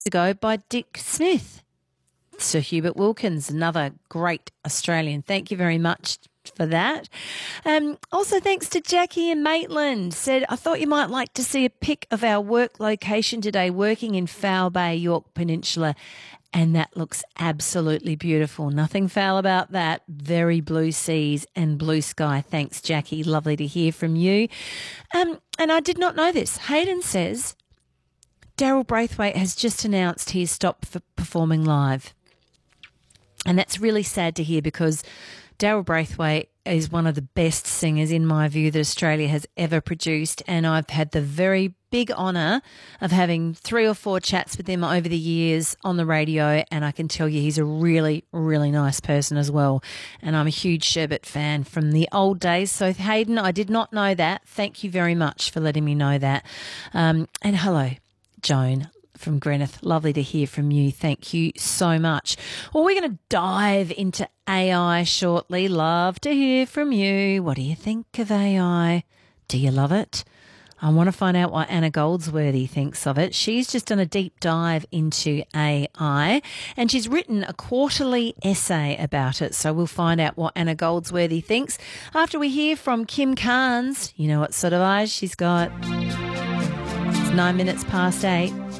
ago by Dick Smith. Sir Hubert Wilkins, another great Australian. Thank you very much for that. Also, thanks to Jackie in Maitland. Said, I thought you might like to see a pic of our work location today, working in Foul Bay, Yorke Peninsula. And that looks absolutely beautiful. Nothing foul about that. Very blue seas and blue sky. Thanks, Jackie. Lovely to hear from you. And I did not know this. Hayden says Daryl Braithwaite has just announced he's stopped for performing live. And that's really sad to hear because Daryl Braithwaite is one of the best singers, in my view, that Australia has ever produced. And I've had the very big honour of having 3 or 4 chats with him over the years on the radio. And I can tell you he's a really, really nice person as well. And I'm a huge Sherbet fan from the old days. So, Hayden, I did not know that. Thank you very much for letting me know that. And hello, Joan from Greenock. Lovely to hear from you. Thank you so much. Well, we're going to dive into AI shortly. Love to hear from you. What do you think of AI? Do you love it? I want to find out what Anna Goldsworthy thinks of it. She's just done a deep dive into AI and she's written a quarterly essay about it. So we'll find out what Anna Goldsworthy thinks after we hear from Kim Carnes. You know what sort of eyes she's got. It's 9 minutes past 8.